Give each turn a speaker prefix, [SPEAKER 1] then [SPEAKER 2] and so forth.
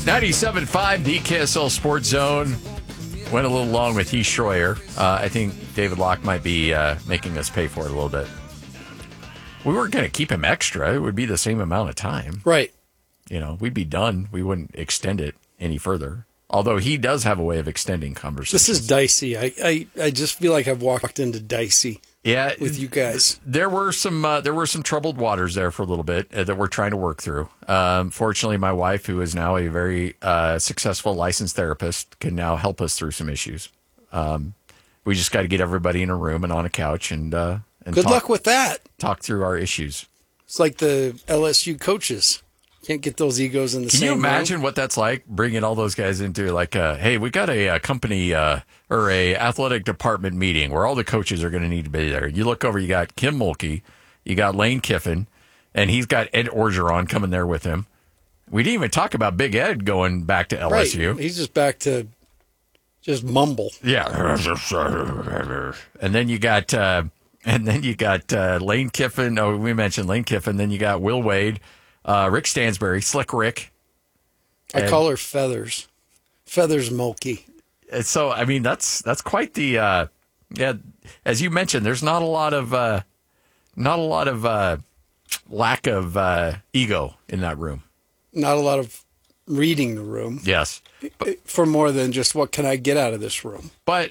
[SPEAKER 1] 97.5 DKSL Sports Zone. Went a little long with Heath Schroyer. I think David Locke might be making us pay for it a little bit. We weren't going to keep him extra. It would be the same amount of time.
[SPEAKER 2] Right.
[SPEAKER 1] We'd be done. We wouldn't extend it any further. Although he does have a way of extending conversations.
[SPEAKER 2] This is dicey. I just feel like I've walked into dicey.
[SPEAKER 1] Yeah,
[SPEAKER 2] with you guys.
[SPEAKER 1] There were some troubled waters there for a little bit that we're trying to work through. Fortunately, my wife, who is now a very successful licensed therapist, can now help us through some issues. We just got to get everybody in a room and on a couch and
[SPEAKER 2] good luck with that.
[SPEAKER 1] Talk through our issues.
[SPEAKER 2] It's like the LSU coaches. Can't get those egos in the same room.
[SPEAKER 1] Can you imagine what that's like, bringing all those guys into hey, we got a company or a athletic department meeting where all the coaches are going to need to be there. You look over, you got Kim Mulkey, you got Lane Kiffin, and he's got Ed Orgeron coming there with him. We didn't even talk about Big Ed going back to LSU.
[SPEAKER 2] Right. He's just back to just mumble.
[SPEAKER 1] Yeah. And then you got Lane Kiffin. Oh, we mentioned Lane Kiffin. Then you got Will Wade. Rick Stansbury, Slick Rick.
[SPEAKER 2] I call her Feathers. Feathers Mulkey.
[SPEAKER 1] So, I mean, that's quite the, as you mentioned, there's not a lot of lack of ego in that room.
[SPEAKER 2] Not a lot of reading the room.
[SPEAKER 1] Yes.
[SPEAKER 2] For more than just what can I get out of this room.
[SPEAKER 1] But